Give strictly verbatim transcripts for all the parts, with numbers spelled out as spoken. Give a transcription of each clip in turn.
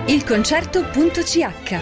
il concerto punto c h.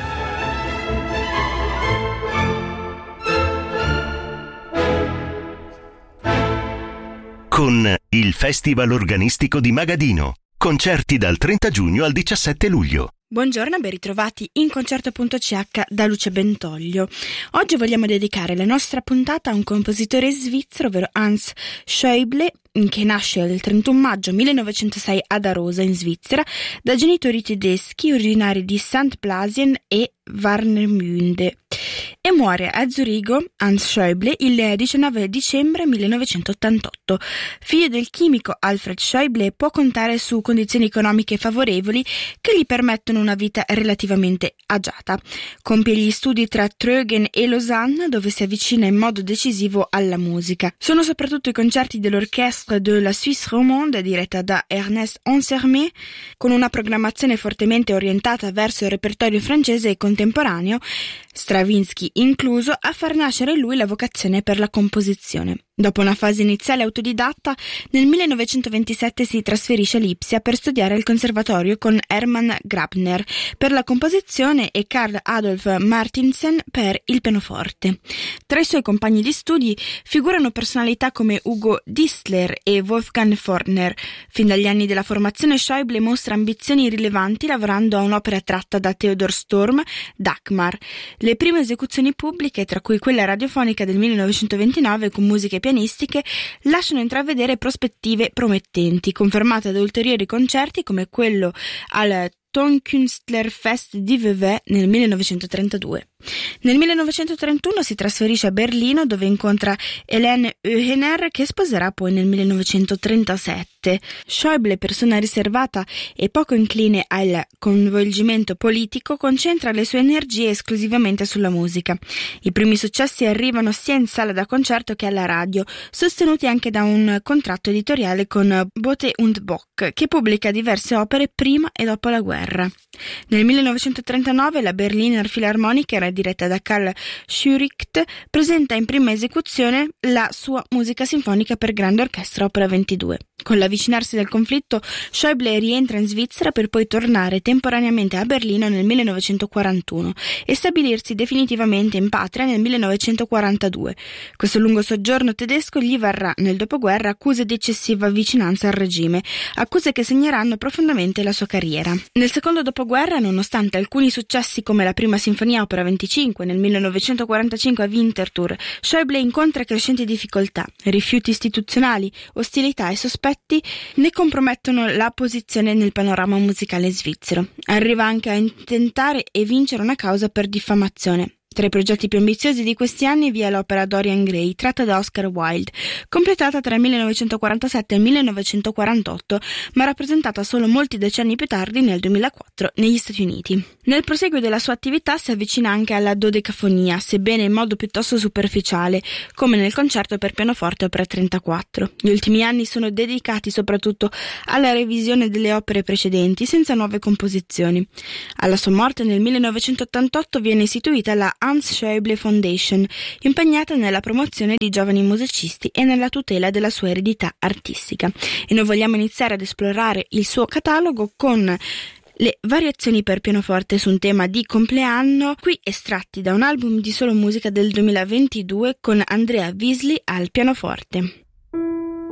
Con il Festival Organistico di Magadino. Concerti dal trenta giugno al diciassette luglio. Buongiorno e ben ritrovati in concerto punto c h da Luce Bentoglio. Oggi vogliamo dedicare la nostra puntata a un compositore svizzero, ovvero Hans Schäuble, che nasce il trentuno maggio millenovecentosei ad Arosa in Svizzera da genitori tedeschi originari di Sankt Blasien e Warnemünde, e muore a Zurigo. Hans Schäuble il diciannove dicembre millenovecentottantotto. Figlio del chimico Alfred Schäuble, può contare su condizioni economiche favorevoli che gli permettono una vita relativamente agiata. Compie gli studi tra Trögen e Losanna, dove si avvicina in modo decisivo alla musica. Sono soprattutto i concerti dell'Orchestre de la Suisse romande, diretta da Ernest Ansermet, con una programmazione fortemente orientata verso il repertorio francese e contemporaneo, Stravinsky incluso, a far nascere in lui la vocazione per la composizione. Dopo una fase iniziale autodidatta, nel millenovecentoventisette si trasferisce a Lipsia per studiare al conservatorio con Hermann Grabner per la composizione e Karl Adolf Martinsen per il pianoforte. Tra i suoi compagni di studi figurano personalità come Hugo Distler e Wolfgang Fortner. Fin dagli anni della formazione, Schäuble mostra ambizioni rilevanti lavorando a un'opera tratta da Theodor Storm, Dagmar. Le prime esecuzioni pubbliche, tra cui quella radiofonica del millenovecentoventinove con musiche pianistiche, lasciano intravedere prospettive promettenti, confermate da ulteriori concerti come quello al Tonkünstlerfest di Vevey nel millenovecentotrentadue. Nel millenovecentotrentuno si trasferisce a Berlino, dove incontra Helene Oehener, che sposerà poi nel millenovecentotrentasette. Schäuble, persona riservata e poco incline al coinvolgimento politico, concentra le sue energie esclusivamente sulla musica. I primi successi arrivano sia in sala da concerto che alla radio, sostenuti anche da un contratto editoriale con Bote und Bock, che pubblica diverse opere prima e dopo la guerra. Nel millenovecentotrentanove la Berliner Philharmonic, era diretta da Karl Schuricht, presenta in prima esecuzione la sua musica sinfonica per grande orchestra opera ventidue. Con l'avvicinarsi del conflitto, Schäuble rientra in Svizzera per poi tornare temporaneamente a Berlino nel millenovecentoquarantuno e stabilirsi definitivamente in patria nel millenovecentoquarantadue. Questo lungo soggiorno tedesco gli varrà nel dopoguerra accuse di eccessiva vicinanza al regime, accuse che segneranno profondamente la sua carriera. Nel secondo dopoguerra, nonostante alcuni successi come la prima sinfonia opera venticinque nel millenovecentoquarantacinque a Winterthur, Schäuble incontra crescenti difficoltà, rifiuti istituzionali, ostilità e sospetti ne compromettono la posizione nel panorama musicale svizzero. Arriva anche a intentare e vincere una causa per diffamazione. Tra i progetti più ambiziosi di questi anni vi è l'opera Dorian Gray, tratta da Oscar Wilde, completata tra il millenovecentoquarantasette e il millenovecentoquarantotto, ma rappresentata solo molti decenni più tardi, nel duemilaquattro, negli Stati Uniti. Nel proseguo della sua attività si avvicina anche alla dodecafonia, sebbene in modo piuttosto superficiale, come nel concerto per pianoforte opera trentaquattro. Gli ultimi anni sono dedicati soprattutto alla revisione delle opere precedenti, senza nuove composizioni. Alla sua morte nel millenovecentottantotto viene istituita la Hans Schäuble Foundation, impegnata nella promozione di giovani musicisti e nella tutela della sua eredità artistica. E noi vogliamo iniziare ad esplorare il suo catalogo con le variazioni per pianoforte su un tema di compleanno, qui estratti da un album di solo musica del duemilaventidue con Andrea Wiesli al pianoforte.